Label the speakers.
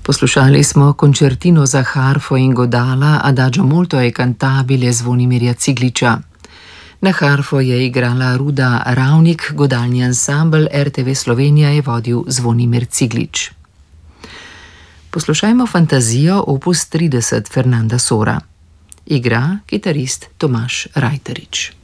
Speaker 1: Poslušali smo končertino za harfo in godala Adagio molto e cantabile Zvonimirja Cigliča. Na harfo je igrala Ruda Ravnik, godalni ansambel RTV Slovenija je vodil Zvonimir Ciglič. Poslušajmo fantazijo opus 30 Fernanda Sora. Igra kitarist Tomaž Rajterič.